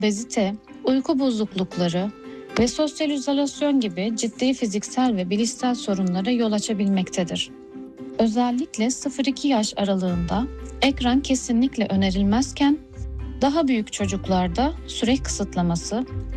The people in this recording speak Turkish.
Obezite, uyku bozuklukları ve sosyal izolasyon gibi ciddi fiziksel ve bilişsel sorunlara yol açabilmektedir. Özellikle 0-2 yaş aralığında ekran kesinlikle önerilmezken daha büyük çocuklarda süre kısıtlaması